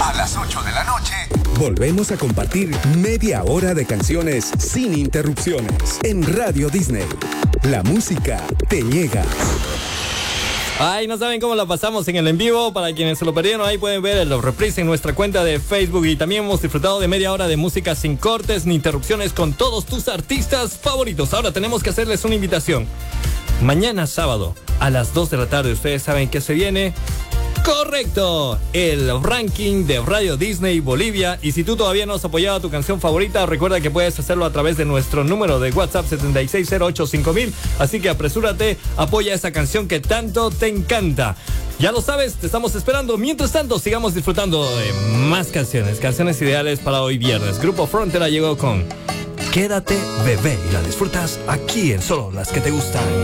A las 8 de la noche, volvemos a compartir media hora de canciones sin interrupciones en Radio Disney. La música te llega. Ay, no saben cómo la pasamos en el en vivo. Para quienes se lo perdieron, ahí pueden ver el reprise en nuestra cuenta de Facebook. Y también hemos disfrutado de media hora de música sin cortes ni interrupciones con todos tus artistas favoritos. Ahora tenemos que hacerles una invitación. Mañana sábado a las 2 de la tarde, ustedes saben que se viene. ¡Correcto! El ranking de Radio Disney Bolivia. Y si tú todavía no has apoyado a tu canción favorita, recuerda que puedes hacerlo a través de nuestro número de WhatsApp 76085000. Así que apresúrate, apoya esa canción que tanto te encanta. Ya lo sabes, te estamos esperando. Mientras tanto, sigamos disfrutando de más canciones ideales para hoy viernes. Grupo Frontera llegó con Quédate Bebé y la disfrutas aquí en Solo las que te gustan.